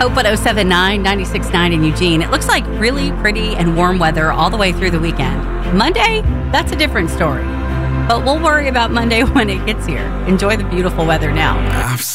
Hope 1079, 96.9 in Eugene. It looks like really pretty and warm weather all the way through the weekend. Monday, that's a different story. But we'll worry about Monday when it gets here. Enjoy the beautiful weather now.